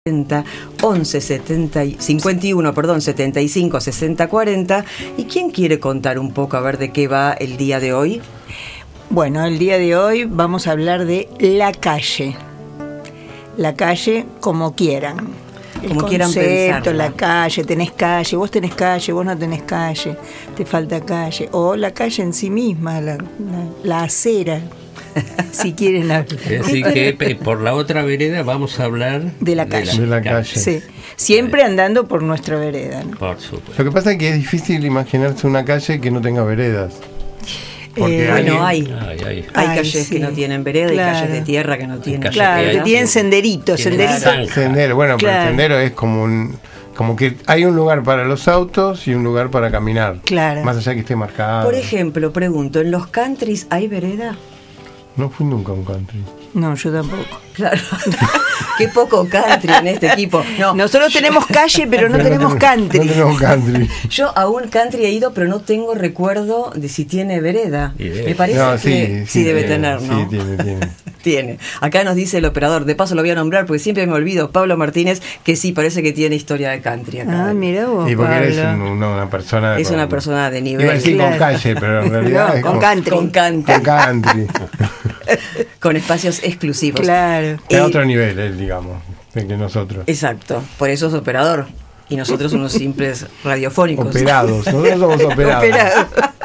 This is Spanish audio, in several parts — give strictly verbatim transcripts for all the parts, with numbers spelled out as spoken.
once setenta, cincuenta y uno, perdón, setenta y cinco, sesenta, cuarenta. ¿Y quién quiere contar un poco a ver de qué va el día de hoy? Bueno, el día de hoy vamos a hablar de la calle. La calle como quieran. El Como quieran concepto, pensarla. la calle, tenés calle, vos tenés calle, vos no tenés calle, te falta calle. O la calle en sí misma, la, la, la acera, si quieren hablar. Es decir, que pe- por la otra vereda vamos a hablar De la calle. De la calle. Sí, siempre andando por nuestra vereda, ¿no? Por supuesto. Lo que pasa es que es difícil imaginarse una calle que no tenga veredas. Porque Eh, hay- Bueno, hay. Ay, ay. Hay Ay, calles sí. que no tienen vereda Claro. y calles de tierra que no tienen. calles Claro, que que hay- tienen senderitos, Tiene senderitos. zanja. Sendero, bueno, pero Claro. el sendero es como un como que hay un lugar para los autos y un lugar para caminar. Claro. Más allá que esté marcado. Por ejemplo, pregunto, ¿en los countries hay vereda? No fui nunca a un country. No, yo tampoco. Claro. Qué poco country en este equipo. No, Nosotros tenemos calle, pero no Pero tenemos country. No tenemos country. yo a un country he ido, pero no tengo recuerdo de si tiene vereda. Y debe. Me parece No, que sí, sí, debe tiene, tener, ¿no? Sí, tiene, tiene. Tiene. Acá nos dice el operador, de paso lo voy a nombrar porque siempre me olvido, Pablo Martínez, que sí, parece que tiene historia de country acá. Ah, mira vos, Y porque eres Pablo. un- una, una persona. Es con- una persona de nivel. Iba a decir Claro. con calle, pero en realidad No, es con con country. Con country, con country. con espacios exclusivos. Claro. Que Eh, a otro nivel, él, digamos, que que nosotros. Exacto, por eso es operador. Y nosotros unos simples radiofónicos. Operados, nosotros somos operados. Operado.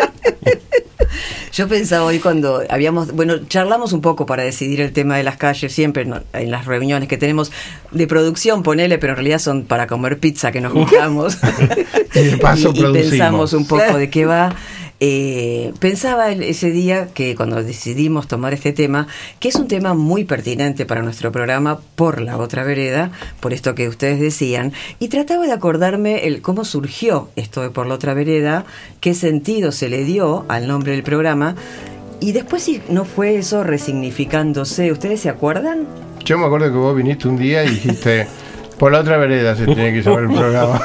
Yo pensaba hoy cuando habíamos, bueno, charlamos un poco para decidir el tema de las calles, siempre ¿no? en las reuniones que tenemos de producción, ponele, pero en realidad son para comer pizza que nos juntamos. Y de paso y, y producimos. pensamos un poco de qué va. Eh, pensaba el- ese día que cuando decidimos tomar este tema, que es un tema muy pertinente para nuestro programa por la otra vereda, por esto que ustedes decían, y trataba de acordarme el cómo surgió esto de por la otra vereda, qué sentido se le dio al nombre del programa, y después si no fue eso resignificándose. ¿Ustedes se acuerdan? Yo me acuerdo que vos viniste un día y dijiste, por la otra vereda se tiene que llamar el programa.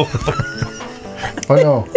¿O no?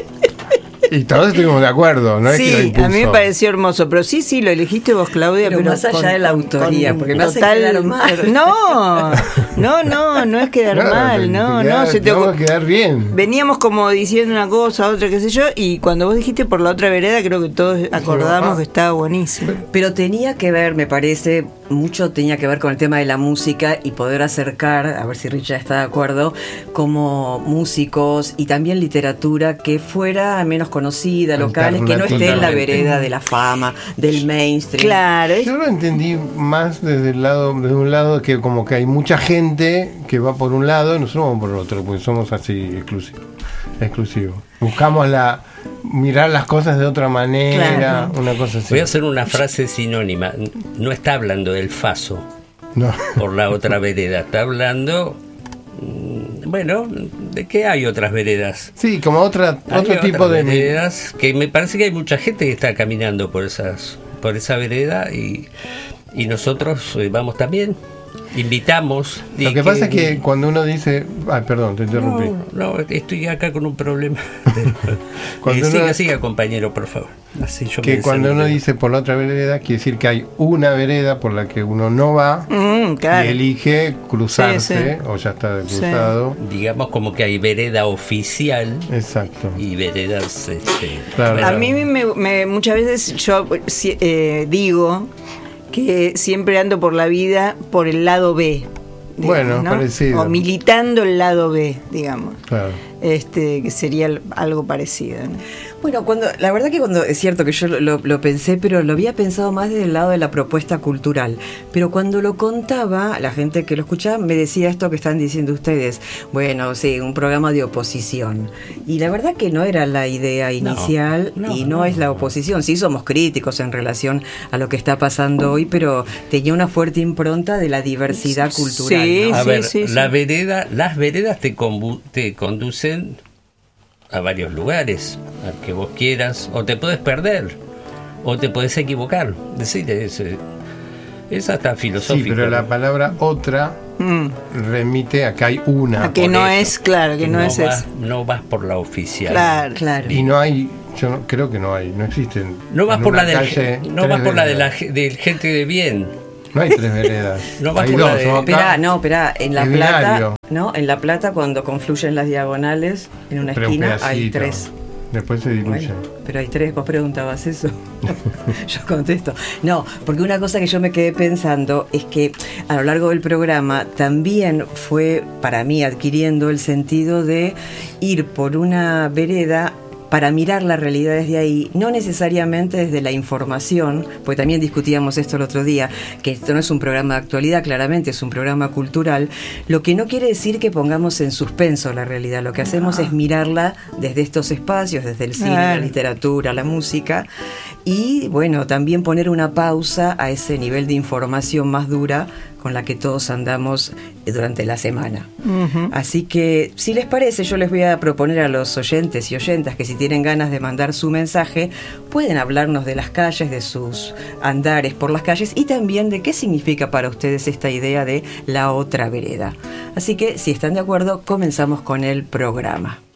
Y todos estuvimos de acuerdo, ¿no? Es que lo Sí, impulsó. a mí me pareció hermoso, pero sí, sí, lo elegiste vos, Claudia. Pero Pero, más allá de la autoría, porque me hace total- quedar mal. No, no, no, no es quedar Claro, mal, te- no, te no. queda- Se te vamos ocu- a quedar bien. Veníamos como diciendo una cosa, otra, qué sé yo, y cuando vos dijiste por la otra vereda, creo que todos acordamos ah. que estaba buenísimo. Pero tenía que ver, me parece, mucho tenía que ver con el tema de la música y poder acercar, a ver si Richard está de acuerdo, como músicos y también literatura que fuera menos conocida, locales, que no esté en la vereda de la fama, del mainstream. Claro, es- Yo lo entendí más desde el lado, desde un lado que como que hay mucha gente que va por un lado y nosotros vamos por el otro, porque somos así exclusivos. Exclusivos. Buscamos la mirar las cosas de otra manera, Claro. una cosa así. Voy a hacer una frase sinónima. No está hablando del Faso No. por la otra vereda, está hablando, mm, bueno, de que hay otras veredas. Sí, como otra, Hay otro otras tipo de veredas que me parece que hay mucha gente que está caminando por esas, por esa vereda y, y nosotros eh, vamos también. Invitamos. y Lo que pasa es que cuando uno dice, ay, perdón, te interrumpí. No, no, estoy acá con un problema. Cuando Eh, siga, uno- siga, compañero, por favor. Así yo me Que cuando uno desentero. dice por la otra vereda, quiere decir que hay una vereda por la que uno no va mm, claro. y elige cruzarse, Sí, sí. o ya está cruzado. Digamos como que hay vereda oficial Exacto. y veredas... Este, Claro. bueno, A mí me, me- muchas veces yo si- eh, digo que siempre ando por la vida por el lado B. digamos, Bueno, ¿no? parecido. O militando el lado B, digamos. Claro. Este, que sería algo parecido, ¿no? Bueno, cuando la verdad que cuando es cierto que yo lo, lo- lo pensé, pero lo había pensado más desde el lado de la propuesta cultural. Pero cuando lo contaba, la gente que lo escuchaba me decía esto que están diciendo ustedes. Bueno, sí, un programa de oposición. Y la verdad que no era la idea inicial no, y no, no. es la oposición. Sí somos críticos en relación a lo que está pasando hoy, pero tenía una fuerte impronta de la diversidad cultural. Sí, ¿no? a ver, sí, la sí. vereda, las veredas te, convu- te conducen a varios lugares, al que vos quieras, o te puedes perder, o te puedes equivocar. Decir, es, eh, es hasta Sí, filosófico. pero la palabra otra Mm. remite a que hay una. A que por no eso. es, claro, que no, es vas, eso. no vas por la oficial. Claro. Claro. Y no hay, yo no, creo que no hay, no existen. No vas en por la una de la, calle no tres vas por la de la veredas. ge- de gente de bien. No hay tres veredas. No vas hay por la dos. de- son acá. Esperá, no, esperá, en La Es Plata, binario. ¿no? En La Plata cuando confluyen las diagonales en una Pero un esquina hay pedacito. tres. Después se diluye. Bueno, pero hay tres, vos preguntabas eso. Yo contesto. No, porque una cosa que yo me quedé pensando es que a lo largo del programa también fue para mí adquiriendo el sentido de ir por una vereda para mirar la realidad desde ahí, no necesariamente desde la información, porque también discutíamos esto el otro día, que esto no es un programa de actualidad, claramente es un programa cultural, lo que no quiere decir que pongamos en suspenso la realidad, lo que hacemos es mirarla desde estos espacios, desde el cine, la Claro. literatura, la música, y bueno, también poner una pausa a ese nivel de información más dura con la que todos andamos durante la semana. Ujú. Así que, si les parece, yo les voy a proponer a los oyentes y oyentas que si tienen ganas de mandar su mensaje, pueden hablarnos de las calles, de sus andares por las calles y también de qué significa para ustedes esta idea de la otra vereda. Así que, si están de acuerdo, comenzamos con el programa.